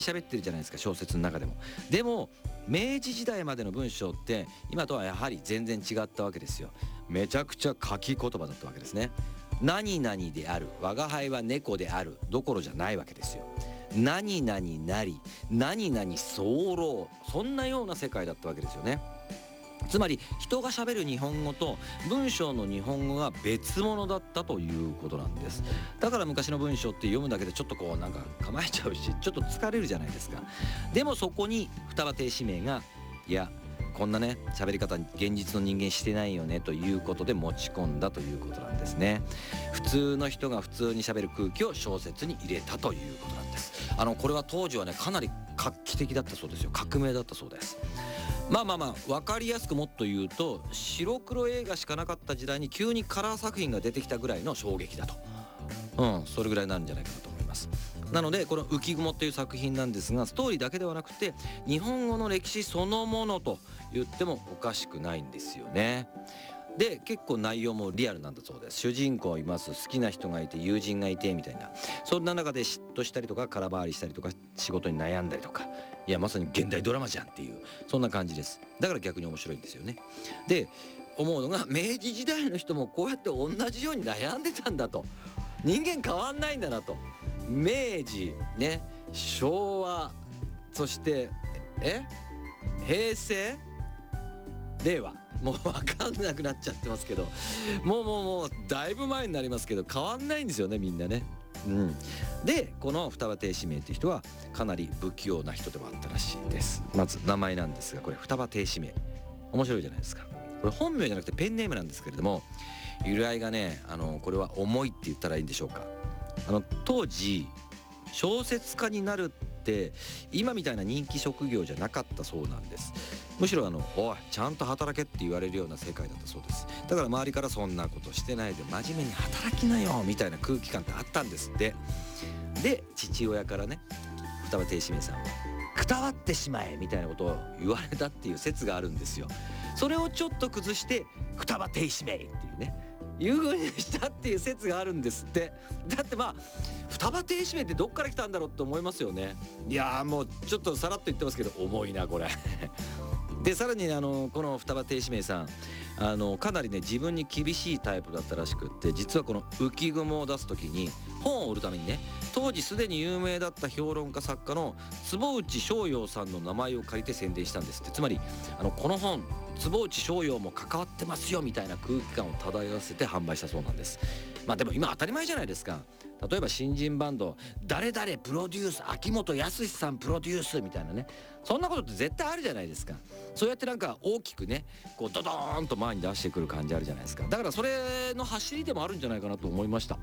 喋ってるじゃないですか、小説の中でも。でも明治時代までの文章って今とはやはり全然違ったわけですよ。めちゃくちゃ書き言葉だったわけですね。何々である、我が輩は猫であるどころじゃないわけですよ。何々なり、何々候、そんなような世界だったわけですよね。つまり人が喋る日本語と文章の日本語が別物だったということなんです。だから昔の文章って読むだけでちょっとこうなんか構えちゃうし、ちょっと疲れるじゃないですか。でもそこに双葉亭四迷が、いやこんなね喋り方現実の人間してないよねということで持ち込んだということなんですね。普通の人が普通に喋る空気を小説に入れたということなんです。これは当時はねかなり画期的だったそうですよ。革命だったそうです。まあ分かりやすくもっと言うと、白黒映画しかなかった時代に急にカラー作品が出てきたぐらいの衝撃だと、それぐらいになるんじゃないかなと思います。なのでこの浮雲という作品なんですが、ストーリーだけではなくて日本語の歴史そのものと言ってもおかしくないんですよね。で結構内容もリアルなんだそうです。主人公います、好きな人がいて友人がいてみたいな、そんな中で嫉妬したりとか空回りしたりとか仕事に悩んだりとか、いやまさに現代ドラマじゃんっていう、そんな感じです。だから逆に面白いんですよね。で思うのが、明治時代の人もこうやって同じように悩んでたんだと、人間変わんないんだなと。明治ね、昭和、そして平成、令和、もう分かんなくなっちゃってますけど、もうだいぶ前になりますけど変わんないんですよね、みんなね。でこの双葉亭四迷っていう人はかなり不器用な人でもあったらしいです。まず名前なんですが、これ双葉亭四迷、面白いじゃないですか。これ本名じゃなくてペンネームなんですけれども、由来がねこれは重いって言ったらいいんでしょうか。当時小説家になるって今みたいな人気職業じゃなかったそうなんです。むしろおいちゃんと働けって言われるような世界だったそうです。だから周りからそんなことしてないで真面目に働きなよみたいな空気感ってあったんですって。で父親からね、双葉亭四迷さんはくたばってしまえみたいなことを言われたっていう説があるんですよ。それをちょっと崩して双葉亭四迷っていうね、いう風にしたっていう説があるんですって。だって双葉亭四迷ってどっから来たんだろうって思いますよね。いやもうちょっとさらっと言ってますけど重いなこれでさらにこの双葉亭四迷さんかなりね自分に厳しいタイプだったらしくって、実はこの浮雲を出す時に本を売るためにね、当時すでに有名だった評論家作家の坪内逍遥さんの名前を借りて宣伝したんですって。つまりこの本坪内逍遥も関わってますよみたいな空気感を漂わせて販売したそうなんです。でも今当たり前じゃないですか。例えば新人バンド誰々プロデュース、秋元康さんプロデュースみたいなね、そんなことって絶対あるじゃないですか。そうやってなんか大きくねこうドドーンと前に出してくる感じあるじゃないですか。だからそれの走りでもあるんじゃないかなと思いました。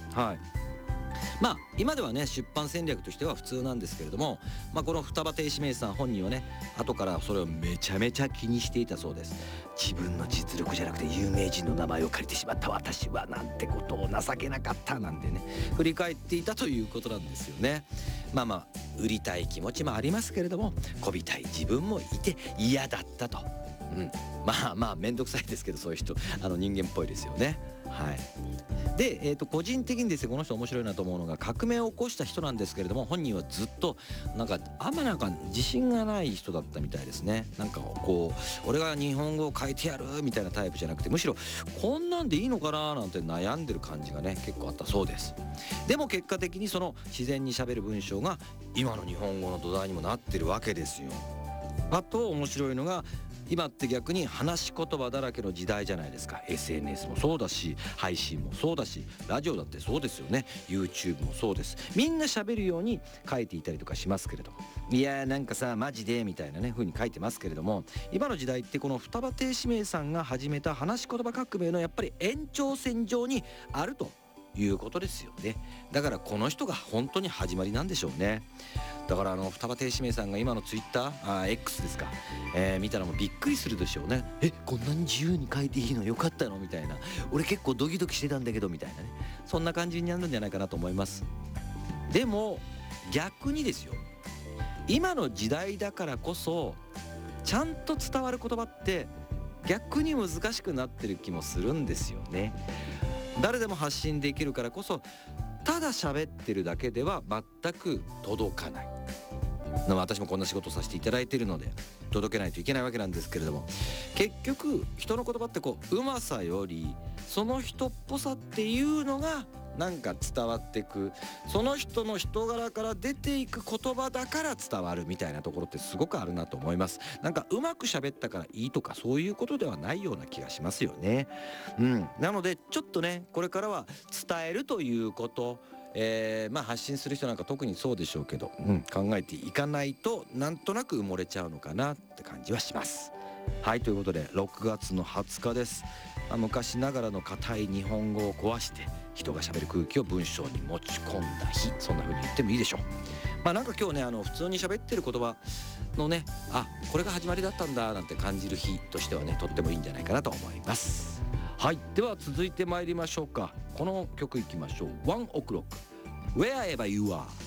今ではね出版戦略としては普通なんですけれども、この双葉亭四迷さん本人はね後からそれをめちゃめちゃ気にしていたそうです。自分の実力じゃなくて有名人の名前を借りてしまった私はなんてことを情けなかったなんてね振り返っていたということなんですよね。売りたい気持ちもありますけれどもこびたい自分もいて嫌だったと。めんどくさいですけどそういう人人間っぽいですよね。で、個人的にですねこの人面白いなと思うのが、革命を起こした人なんですけれども本人はずっとあんま自信がない人だったみたいですね。俺が日本語を変えてやるみたいなタイプじゃなくて、むしろこんなんでいいのかななんて悩んでる感じがね結構あったそうです。でも結果的にその自然にしゃべる文章が今の日本語の土台にもなってるわけですよ。あと面白いのが、今って逆に話し言葉だらけの時代じゃないですか。 SNS もそうだし配信もそうだしラジオだってそうですよね。 YouTube もそうです。みんな喋るように書いていたりとかしますけれども、いやなんかさマジでみたいなね風に書いてますけれども、今の時代ってこの双葉亭四迷さんが始めた話し言葉革命のやっぱり延長線上にあるということですよね。だからこの人が本当に始まりなんでしょうね。だから双葉亭四迷さんが今のツイッターX ですか、見たらもうびっくりするでしょうね。こんなに自由に書いていいのよかったのみたいな、俺結構ドキドキしてたんだけどみたいなね、そんな感じになるんじゃないかなと思います。でも逆にですよ、今の時代だからこそちゃんと伝わる言葉って逆に難しくなってる気もするんですよね。誰でも発信できるからこそただ喋ってるだけでは全く届かない。 私もこんな仕事をさせていただいているので届けないといけないわけなんですけれども、結局人の言葉ってうまさよりその人っぽさっていうのがなんか伝わってく、その人の人柄から出ていく言葉だから伝わるみたいなところってすごくあるなと思います。なんかうまく喋ったからいいとかそういうことではないような気がしますよね。なのでちょっとね、これからは伝えるということ、発信する人なんか特にそうでしょうけど、考えていかないとなんとなく埋もれちゃうのかなって感じはします。はい、ということで6月の20日です。昔ながらの硬い日本語を壊して人が喋る空気を文章に持ち込んだ日、そんな風に言ってもいいでしょう。なんか今日ね、普通に喋ってる言葉のね、これが始まりだったんだなんて感じる日としてはね、とってもいいんじゃないかなと思います。はい、では続いて参りましょうか。この曲いきましょう。One O'Clock Wherever You Are。